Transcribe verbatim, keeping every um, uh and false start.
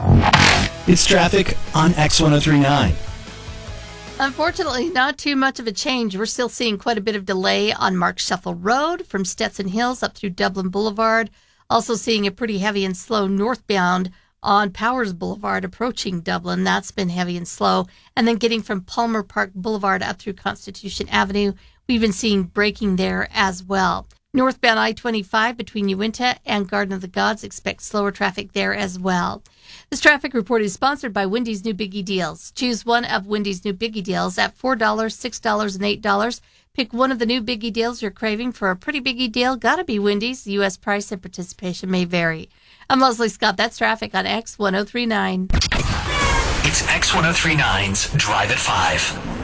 It's traffic on X ten thirty-nine. Unfortunately, not too much of a change. We're still seeing quite a bit of delay on Mark Shuffle Road from Stetson Hills up through Dublin Boulevard. Also seeing it pretty heavy and slow northbound on Powers Boulevard approaching Dublin. That's been heavy and slow. And then getting from Palmer Park Boulevard up through Constitution Avenue, we've been seeing braking there as well. Northbound I twenty-five between Uinta and Garden of the Gods, expect slower traffic there as well. This traffic report is sponsored by Wendy's New Biggie Deals. Choose one of Wendy's New Biggie Deals at four dollars, six dollars, and eight dollars. Pick one of the new Biggie Deals you're craving for a pretty biggie deal. Gotta be Wendy's. U S price and participation may vary. I'm Leslie Scott. That's traffic on X ten thirty-nine. It's X ten thirty-nine's Drive at five.